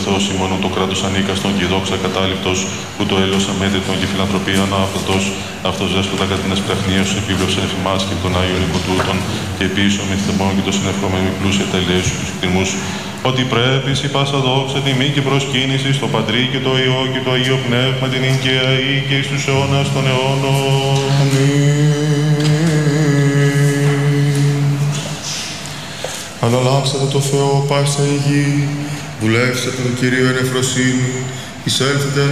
Θεός ημών το κράτος ανίκαστον και η δόξα κατάληπτος, που το έλεος αμέτρητον και φιλανθρωπία ανάπτωτος, αυτός δέσποτα κατά την εσπραχνία σου επίβλεψε εφημάς και των Άγιων οικοτούτων και επίσης με θεμών και το συνευχόμενοι πλούσια τελείως τους εκτιμούς, ότι πρέπει η πάσα δόξα, τιμή και προσκύνηση στο Πατρί και το Υιό και το Αγίο Πνεύμα την Ικαιαή και εις τους αιώνας των αιώνων. Αναλάψατε το Θεό πάσα η γη, δουλεύσατε τον Κύριο εν ευφροσύνη, εισέλθετε